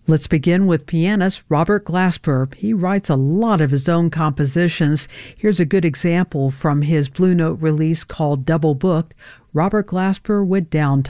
Let's begin with pianist Robert Glasper. He writes a lot of his own compositions. Here's a good example from his Blue Note release called Double Booked, Robert Glasper with Downtime.